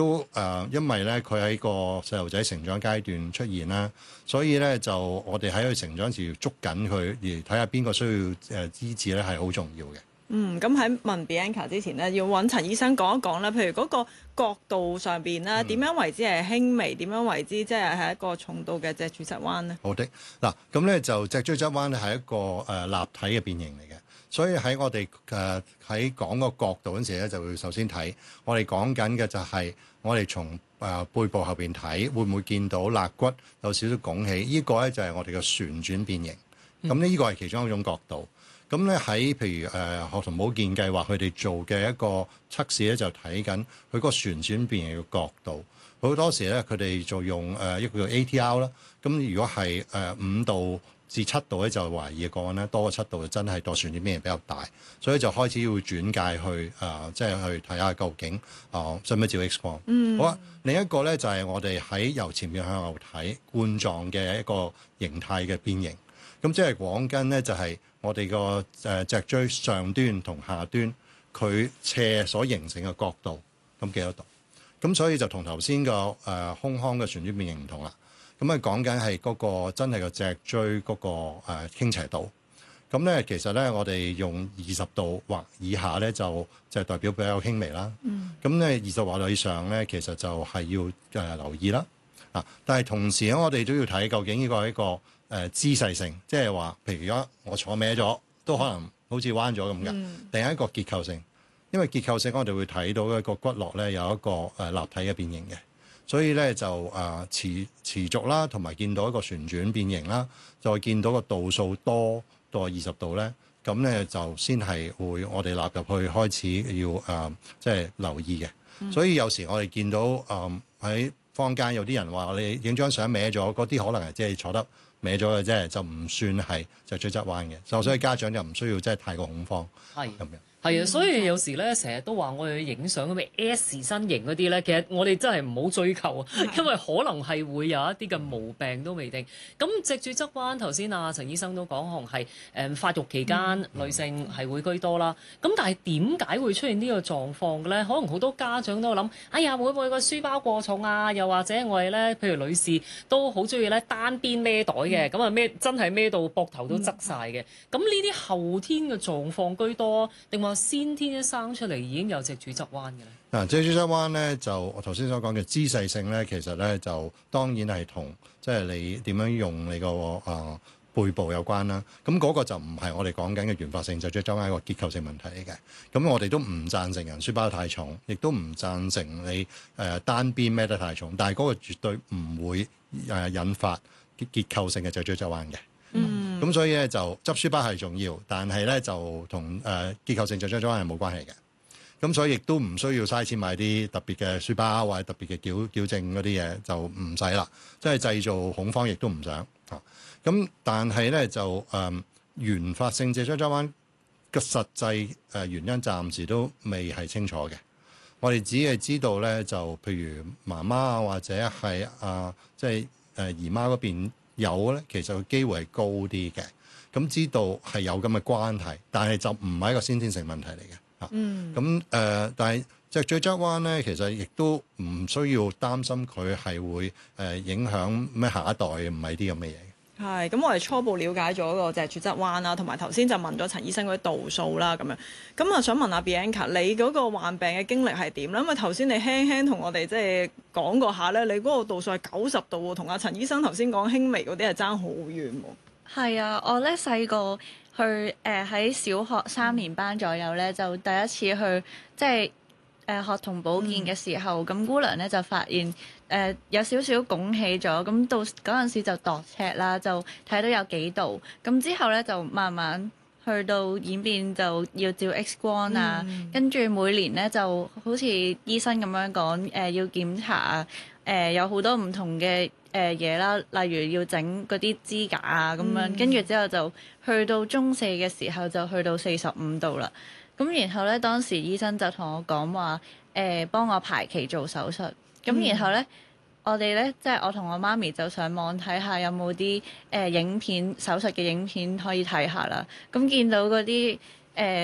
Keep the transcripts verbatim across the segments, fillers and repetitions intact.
都誒、呃，因為咧佢喺個細路仔成長階段出現啦，所以咧就我哋喺佢成長時要捉緊佢，而睇下邊個需要誒醫治咧係好重要嘅。 嗯，咁喺問 Bianca 之前咧，要揾陳醫生講一講啦。譬如嗰個角度上邊咧，點、嗯、樣為之係輕微？點樣為之即係係一個重度嘅脊柱側彎咧？ 好的，嗱咁咧就脊椎側彎咧係一個誒、呃、立體嘅變形嚟嘅，所以喺我哋誒喺講個角度嗰陣時咧，就會首先睇我哋講緊嘅就係我哋從誒、呃、背部後邊睇，會唔會見到肋骨有少少拱起？呢、這個咧就係我哋嘅旋轉變形。咁呢、嗯、個係其中一種角度。咁咧喺譬如誒、呃、學童保健計劃佢哋做嘅一個測試咧，就睇緊佢個旋轉變形嘅角度。好多時咧，佢哋就用誒、呃、一個叫 A T R 啦。咁如果係誒五度至七度咧，就懷疑嘅個案咧，多過七度就真係個旋轉變形比較大，所以就開始要轉介去誒、呃，即係去睇下究竟啊，使唔使照 X 光？嗯，好啊。另一個咧就係、是、我哋喺由前面向後睇冠狀嘅一個形態嘅變形。咁即係講緊咧，就係、是、我哋個誒脊椎上端同下端佢斜所形成嘅角度，咁幾多度？咁所以就同頭先個誒胸腔嘅旋轉變形唔同啦。咁啊講緊係嗰個真係個脊椎嗰個誒傾斜度。咁咧其實咧，我哋用二十度或以下咧，就就代表比較輕微啦。咁咧二十或以上咧，其實就係要誒留意啦。啊，但係同時咧，我哋都要睇究竟呢個係一個誒、呃、姿勢性，即係話，譬如如果我坐歪咗，都可能好似彎咗咁嘅，定係、嗯、一個結構性。因為結構性我哋會睇到一個骨骼咧有一個誒、呃、立體嘅變形嘅，所以咧就誒、呃、持持續啦，同埋見到一個旋轉變形啦，再見到個度數多到二十度咧，咁咧就先係會我哋納入去開始要誒即係留意嘅。嗯、所以有時我哋見到誒喺、呃、坊間有啲人話你影張相歪咗，嗰啲可能係即係坐得歪咗嘅啫，就唔算係脊椎側彎嘅。所以家長就唔需要即係太過恐慌係咁樣。 係啊，所以有時咧，成日都話我去影相咁嘅 S 身形嗰啲咧，其實我哋真係唔好追求啊，因為可能係會有一啲嘅毛病都未定。咁脊柱側彎頭先啊陳醫生都講，可能係誒發育期間、嗯、女性係會居多啦。咁但係點解會出現呢個狀況嘅咧？可能好多家長都諗，哎呀會唔會個書包過重啊？又或者我哋咧，譬如女士都好中意咧單邊孭袋嘅，咁啊孭真係孭到膊頭都側晒嘅。咁呢啲後天嘅狀況居多定話先天一生出嚟已經有脊柱側彎嘅咧？ 嗱，脊柱側彎咧就我頭先所講嘅姿勢性咧，其實咧就當然係同即係你點樣用你個啊、呃、背部有關啦。咁嗰個就唔係我哋講緊嘅原發性脊椎側彎一個結構性問題嚟嘅。咁我哋都唔贊成人書包太重，亦都唔贊成你誒、呃、單邊孭得太重。但係嗰個絕對唔會誒、呃、引發結結構性嘅脊椎側彎嘅。嗯，咁所以咧就執書包係重要，但係咧就同誒、呃、結構性脊椎側彎係冇關係嘅。咁所以亦都唔需要嘥錢買啲特別嘅書包或者特別嘅矯矯正嗰啲嘢，就唔使啦。即係製造恐慌，亦都唔想嚇。咁、啊、但係咧就誒、呃、原發性脊椎側彎嘅實際誒原因暫時都未係清楚嘅。我哋只係知道咧，就譬如媽媽啊或者係啊即係誒姨媽嗰邊有咧，其實個機會係高啲嘅。咁知道係有咁嘅關係，但係就唔係一個先天性問題嚟嘅。嗯，咁誒、呃，但係脊椎側彎咧，其實亦都唔需要擔心佢係會誒、呃、影響咩下一代，唔係啲咁嘅嘢。 係，咁我哋初步了解咗個脊柱側彎啦，同埋頭先就問咗陳醫生嗰啲度數啦，咁樣。咁啊，想問下 Bianca，你嗰個患病嘅經歷係點咧？因為頭先你輕輕同我哋即係講過下咧，你嗰個度數係九十度喎，同阿陳醫生頭先講輕微嗰啲係爭好遠喎。 係啊，我咧細個去誒喺、呃、小學三年班左右咧，就第一次去即係誒、呃、學童保健嘅時候，咁、嗯、姑娘咧就發現誒、呃、有少少拱起咗，咁到嗰陣時就度尺啦，就睇到有幾度，咁之後咧就慢慢去到演變就要照 X 光啊，嗯、跟住每年咧就好似醫生咁樣講誒、呃、要檢查啊，誒、呃、有好多唔同嘅誒嘢啦，例如要整嗰啲支架啊咁樣，跟住、嗯、之後就去到中四嘅時候就去到四十五度啦。咁然後咧當時醫生就同我講話誒幫我排期做手術。咁、嗯、然後咧我哋咧即係我同我媽咪就上網睇下有冇啲誒影片手術嘅影片可以睇下啦。咁見到嗰啲誒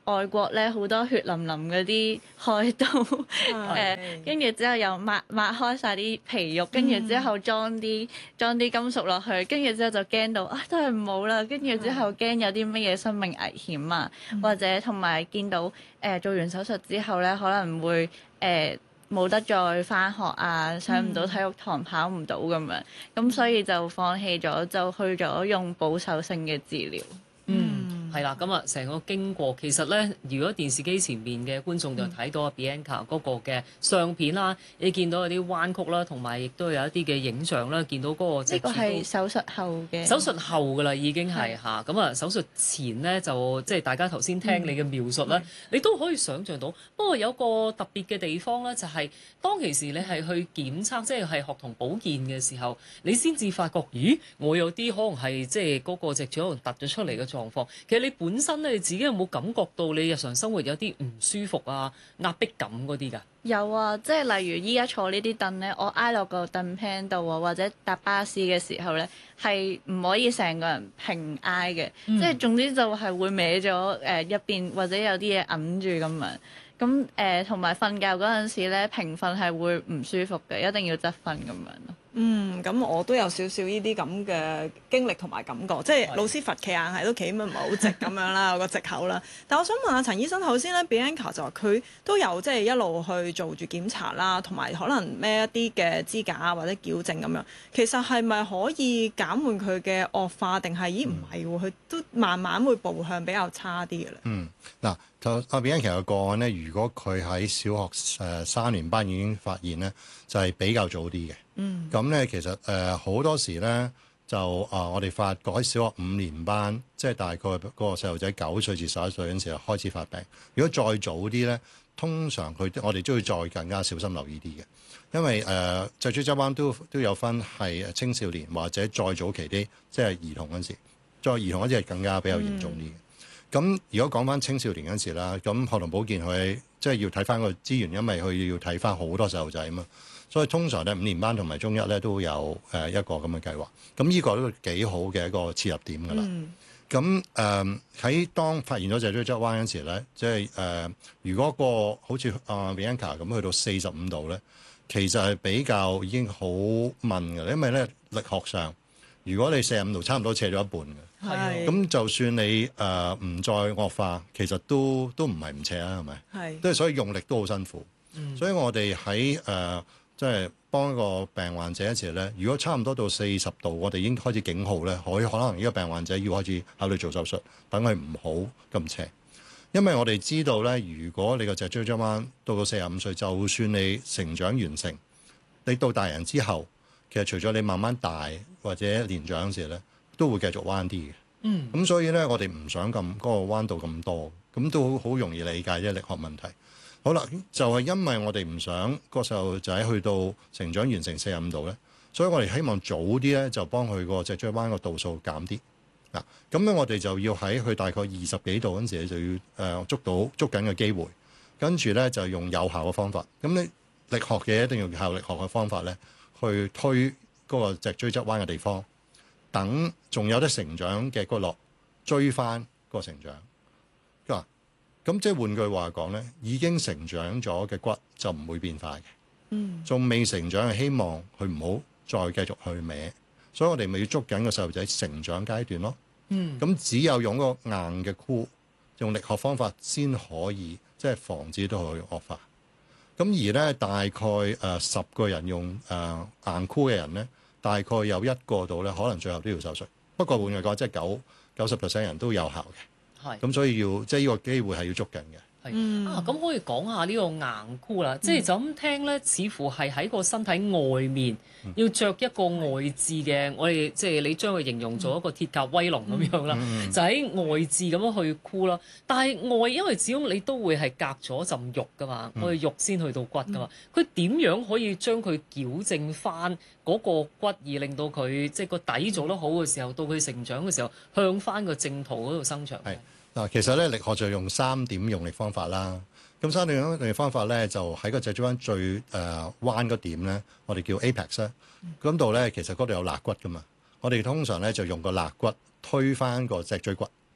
外國咧好多血淋淋嗰啲開刀，誒跟住之後又抹抹開晒啲皮肉，跟住之後裝啲裝啲金屬落去，跟住之後就驚到啊都係唔好啦，跟住之後驚有啲乜嘢生命危險啊，嗯、或者同埋見到誒、呃、做完手術之後咧可能會誒冇、呃、得再返學啊，上唔到體育堂，跑唔到咁樣，咁所以就放棄咗，就去咗用保守性嘅治療。 嗯，係啦，咁啊，成個經過其實咧，如果電視機前面嘅觀眾就睇到阿 Bianca 嗰個嘅相片啦，你見到有啲彎曲啦，同埋亦都有一啲嘅影像啦，見到嗰個脊柱都係手術後嘅手術後㗎啦，已經係嚇。咁啊，手術前咧就即係大家頭先聽你嘅描述咧，嗯、你都可以想像到。不過有個特別嘅地方咧，就係、是、當其時你係去檢測，即係係學童保健嘅時候，你先至發覺，咦，我有啲可能係即係嗰個脊柱可能突咗出嚟嘅狀況。其實你本身咧，你自己有冇感覺到你日常生活有啲唔舒服啊、壓迫感嗰啲㗎？ 有啊，即係例如依家坐呢啲凳咧，我挨落個凳 pan 度啊，或者搭巴士嘅時候咧，係唔可以成個人平挨嘅，嗯、即係總之就係會歪咗誒一邊，或者有啲嘢揞住咁樣。咁誒同埋瞓覺嗰陣時咧，平瞓係會唔舒服嘅，一定要側瞓咁樣咯。 嗯，咁我都有少少呢啲咁嘅經歷同埋感覺，即係老師罰企硬係都企咁唔係好直咁樣啦，有個藉口啦。但我想問下陳醫生，頭先咧 Bianca 就話佢都有即係一路去做住檢查啦，同埋可能孭一啲嘅支架或者矯正咁樣。其實係咪可以減緩佢嘅惡化，定係咦唔係喎？佢都慢慢會步向比較差啲嘅咧。 嗯，嗱，就阿 Bianca 嘅個案咧，如果佢喺小學誒三年班已經發現咧，就係、是、比較早啲嘅。嗯，咁咧其實誒好、呃、多時咧就啊、呃，我哋發覺喺小學五年班，即係大概嗰個細路仔九歲至十一歲嗰陣時候開始發病。如果再早啲咧，通常佢我哋都要再更加小心留意啲嘅，因為誒脊椎側彎都都有分係青少年或者再早期啲，即係兒童嗰陣時，再兒童嗰陣係更加比較嚴重啲嘅。咁、嗯、如果講翻青少年嗰陣時啦，咁學童保健佢即係要睇翻個資源，因為佢要睇翻好多細路仔啊嘛。所以通常咧五年班同埋中一咧都有誒一個咁嘅計劃，咁呢個都幾好嘅一個切入點㗎啦。咁誒喺當發現咗脊椎側彎嗰陣時咧，即係誒如果個好似阿 Bianca 咁去到四十五度咧，其實係比較已經好問㗎，因為咧力學上，如果你四十五度差唔多斜咗一半嘅，係咁就算你誒唔、呃、再惡化，其實都都唔係唔斜啊，係咪？係，即係所以用力都好辛苦。嗯、所以我哋喺誒。即係幫一個病患者嗰時咧，如果差唔多到四十度，我哋已經開始警號咧，可以可能呢個病患者要開始考慮做手術，等佢唔好咁斜。因為我哋知道咧，如果你個脊椎側彎到到四十五歲，就算你成長完成，你到大人之後，其實除咗你慢慢大或者年長嗰時咧，都會繼續彎啲嘅。嗯，咁所以咧，我哋唔想咁嗰個彎度咁多，咁都好容易理解啫，力學問題。好啦，就係、是、因為我哋唔想個細路仔去到成長完成四十五度咧，所以我哋希望早啲咧就幫佢個脊椎彎個度數減啲嗱。咁咧我哋就要喺佢大概二十幾度嗰陣時就要誒、呃、捉到捉緊嘅機會，跟住咧就用有效嘅方法。咁你力學嘅一定要用效力學嘅方法咧，去推嗰個脊椎側彎嘅地方，等仲有得成長嘅骨骼追翻個成長。嗱、啊。咁即係換句話講咧，已經成長咗嘅骨就唔會變化嘅。嗯，仲未成長係希望佢唔好再繼續去歪，所以我哋咪要捉緊個細路仔成長階段咯。嗯，咁只有用個硬嘅箍，用力學方法先可以即係防止到佢惡化。咁而咧大概誒十、呃、個人用誒、呃、硬箍嘅人咧，大概有一個度咧可能最後都要手術。不過換句講，即係九九十 percent 人都有效嘅。係，咁所以要即係呢個機會係要捉緊嘅。係、 嗯、啊，咁可以講下呢個硬箍啦，嗯、即係就咁聽咧，似乎係喺個身體外面、嗯、要着一個外置嘅，嗯、我哋即係你將佢形容做一個鐵甲威龍咁樣啦，嗯、就喺外置咁樣去箍啦。但係外，因為始終你都會係隔咗陣肉噶嘛，嗯、我哋肉先去到骨噶嘛，佢點、嗯、樣可以將佢矯正翻嗰個骨，而令到佢即係個底做得好嘅時候，到佢成長嘅時候向翻個正途嗰度生長。 嗱，其實咧力學就用三點用力方法啦。咁三點用力方法咧，就喺個脊椎彎最誒、呃、彎嗰點咧，我哋叫 apex 咧。咁度咧，其實嗰度有肋骨噶嘛。我哋通常咧就用個肋骨推返個脊椎骨，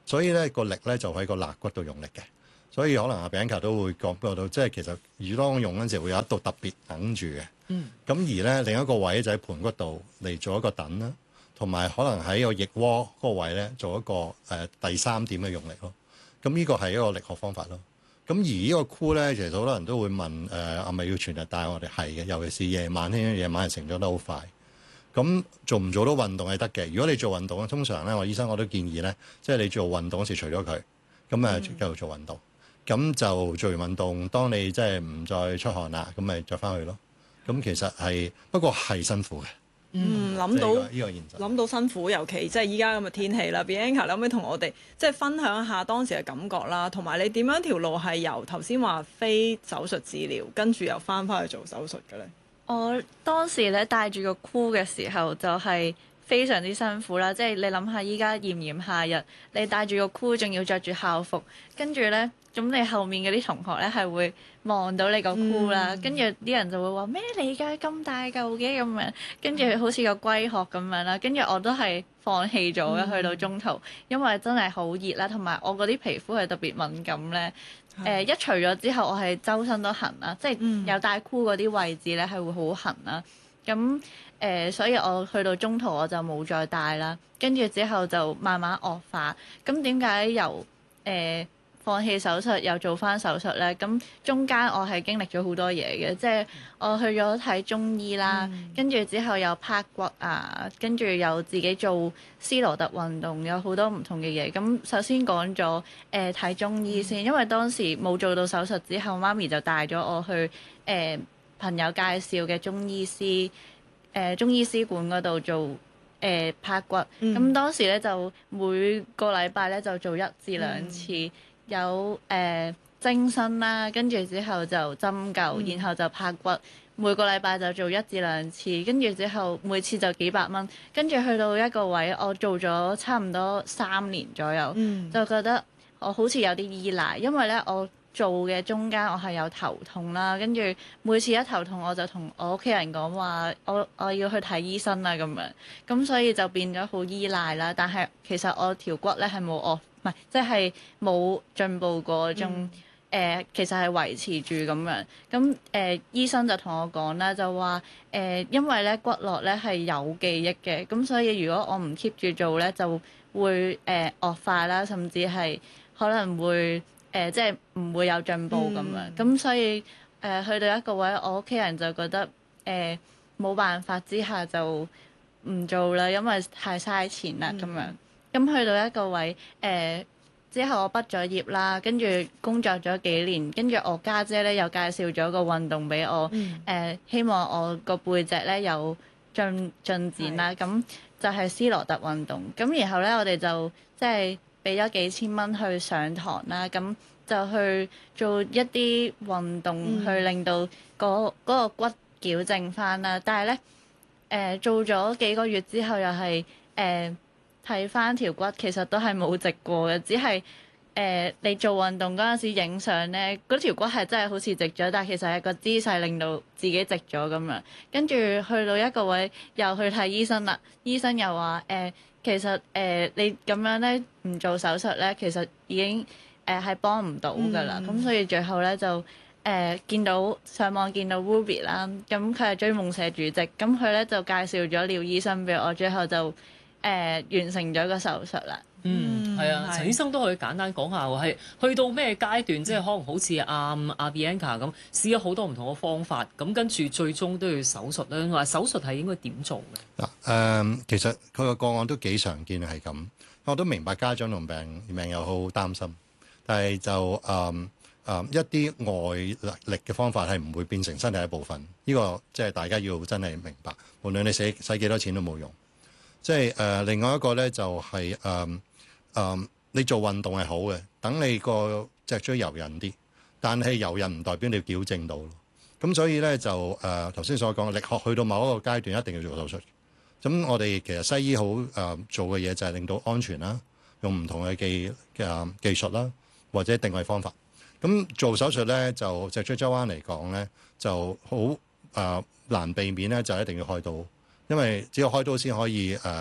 所以咧個力咧就喺個肋骨度用力嘅。所以可能阿 Bianca 都會講到，即係其實如當用嗰陣時會有一度特別等住嘅。 嗯。 咁而咧另一個位就喺盤骨度嚟做一個等啦，同埋可能喺個腋窩嗰個位咧做一個誒、呃、第三點嘅用力咯。咁呢個係一個力學方法咯。咁而呢個箍咧，其實好多人都會問誒係咪要全日戴？我哋係嘅，尤其是夜晚，因為夜晚係成長得好快。咁做唔做到運動係得嘅。如果你做運動，通常咧我醫生我都建議咧，即係你做運動嗰時除咗佢，咁誒繼續做運動。咁、嗯、就做完運動，當你即係唔再出汗啦，咁咪着翻去咯。咁其實係不過係辛苦嘅。 嗯，諗到呢個現實， 諗到辛苦，尤其即係依家咁嘅天氣啦。Bianca，你可唔可以同我哋即係分享下當時嘅感覺啦？同埋你點樣條路係由頭先話非手術治療，跟住又翻返去做手術嘅咧？ 我當時咧戴住個箍嘅時候就係非常之辛苦啦。即係你諗下，依家炎炎夏日，你戴住個箍，仲要着住校服，跟住咧。咁你後面嗰啲同學咧係會望到你個箍啦，跟住啲人就會話咩嚟㗎？咁大嚿嘅咁樣，跟住好似個龜殼咁樣啦。跟住我都係放棄咗嘅，去到中途，因為真係好熱啦，同埋我嗰啲皮膚係特別敏感咧。誒、呃、一除咗之後，我係周身都痕啦，即係有戴箍嗰啲位置咧係會好痕啦。咁誒、呃，所以我去到中途我就冇再戴啦。跟住之後就慢慢惡化。咁點解由誒？呃放棄手術又做翻手術咧，咁中間我係經歷咗好多嘢嘅，即係我去咗睇中醫啦，嗯、跟住之後又拍骨啊，跟住又自己做斯羅特運動，有好多唔同嘅嘢。咁首先講咗誒睇中醫先，因為當時冇做到手術之後，媽咪就帶咗我去誒、呃、朋友介紹嘅中醫師誒、呃、中醫師館嗰度做誒、呃、拍骨。咁、嗯、當時咧就每個禮拜咧就做一至兩次。嗯有誒蒸身啦，跟住之後就針灸，嗯、然後就拍骨。每個禮拜就做一至兩次，跟住之後每次就幾百蚊。跟住去到一個位，我做咗差唔多三年左右，嗯、就覺得我好似有啲依賴，因為咧我做嘅中間我係有頭痛啦，跟住每次一頭痛我就同我屋企人講話，我我要去睇醫生啦咁樣，咁所以就變咗好依賴啦。但係其實我條骨咧係冇惡。唔係，即係冇進步過，仲誒、嗯呃、其實係維持住咁樣。咁誒、呃、醫生就同我講啦，就話誒、呃、因為咧骨骼咧係有記憶嘅，咁所以如果我唔 keep 住做咧，就會誒、呃、惡化啦，甚至係可能會誒、呃、即係唔會有進步咁樣。咁、嗯、所以誒、呃、去到一個位，我屋企人就覺得誒冇、呃、辦法之下就唔做啦，因為太嘥錢啦咁樣。嗯咁去到一個位，誒、呃、之後我畢咗業啦，跟住工作咗幾年，跟住我家姐咧又介紹咗個運動俾我，誒、嗯呃、希望我個背脊咧有進進展啦，咁是就係斯羅特運動。咁然後咧我哋就即係俾咗幾千蚊去上堂啦，咁就去做一啲運動去令到嗰嗰個骨矯正翻啦。但係咧誒做咗幾個月之後又係誒。呃睇翻條骨其實都係冇直過嘅，只係誒、呃、你做運動嗰陣時影相咧，嗰條骨係真係好似直咗，但係其實係個姿勢令到自己直咗咁樣。跟住去到一個位又去睇醫生啦，醫生又話誒、呃、其實誒、呃、你咁樣咧唔做手術咧，其實已經誒係、呃、幫唔到㗎啦。咁、嗯、所以最後咧就誒、呃、見到上網見到 Ruby 啦，咁佢係追夢社主席，咁佢咧就介紹咗廖醫生俾我，最後就。誒、呃、完成咗個手術啦。 嗯，係啊，陳醫生都可以簡單講下喎，係去到咩階段，即係可能好似阿阿 Bianca 咁試咗好多唔同嘅方法，咁跟住最終都要手術咧。話手術係應該點做嘅？嗱、 嗯，誒其實佢個個案都幾常見係咁，我都明白家長同病病友好擔心，但係就誒誒、嗯嗯、一啲外力嘅方法係唔會變成身體一部分，呢、呢個即係大家要真係明白，無論你使使幾多錢都冇用。即係誒、呃，另外一個咧就係誒誒，你做運動係好嘅，等你個脊椎柔韌啲，但係柔韌唔代表你要矯正到咯。咁所以咧就誒頭先所講，力學去到某一個階段一定要做手術。咁我哋其實西醫好誒、呃、做嘅嘢就係令到安全啦，用唔同嘅技嘅、呃、技術啦，或者定位方法。咁做手術咧就脊椎側彎嚟講咧就好誒、呃、難避免咧，就一定要開刀。因為只有開刀先可以誒誒、呃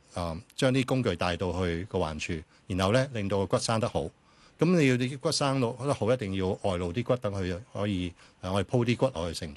誒將啲工具帶到去個患處，然後咧令到個骨生得好。咁你要啲骨生到得好，一定要外露啲骨，等佢可以誒我哋鋪啲骨落去成